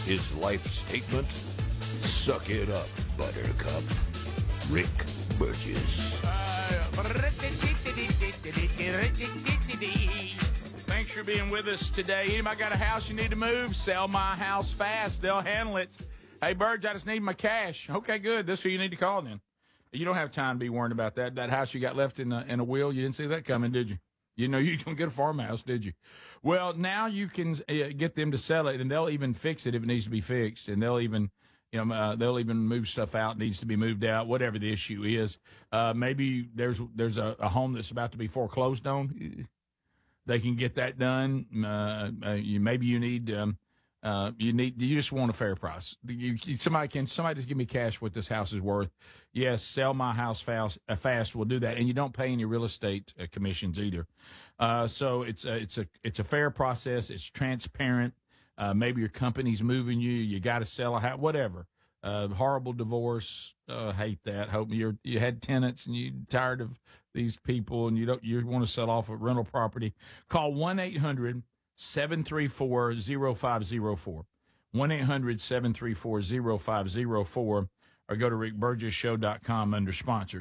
His life statement? Suck it up, buttercup. Rick Burgess. Thanks for being with us today. Anybody got a house you need to move? Sell My House Fast. They'll handle it. Hey, Burge, I just need my cash. Okay, good. This is who you need to call then. You don't have time to be worrying about that. That house you got left in a will, you didn't see that coming, did you? You know you don't get a farmhouse, did you? Well, now you can get them to sell it, and they'll even fix it if it needs to be fixed, and they'll even they'll even move stuff out, needs to be moved out, whatever the issue is. Maybe there's a home that's about to be foreclosed on. They can get that done. Maybe you need you just want a fair price. Somebody just give me cash what this house is worth. Yes, Sell My House Fast will do that, and you don't pay any real estate commissions either. So it's a fair process. It's transparent. Maybe your company's moving you. You got to sell a house, whatever. Horrible divorce. Hate that. Hope you had tenants and you're tired of these people and you want to sell off a rental property. Call 1-800-734-0504. 1-800-734-0504 or go to rickburgesshow.com under sponsors.